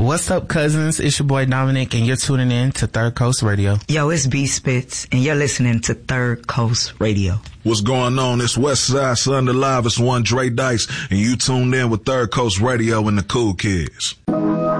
What's up, cousins? It's your boy Dominic, and you're tuning in to Third Coast Radio. Yo, it's B Spitz, and you're listening to Third Coast Radio. What's going on? It's Westside Sunday Live. It's one Dre Dice, and you tuned in with Third Coast Radio and the Cool Kids.